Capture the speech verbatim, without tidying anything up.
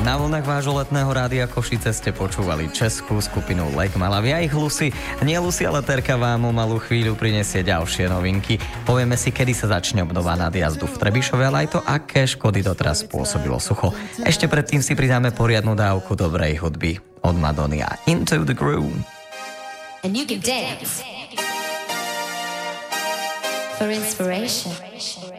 Na vlnách vášho letného rádia Košice ste počúvali českú skupinu Lake Malavia. Ich Lucy, nie Lucy, ale Terka vám o malú chvíľu prinesie ďalšie novinky. Povieme si, kedy sa začne obnova nadjazdu v Trebišove, ale aj to, aké škody doteraz spôsobilo sucho. Ešte predtým si pridáme poriadnu dávku dobrej hudby od Madony a Into the Groove. And you can dance for inspiration.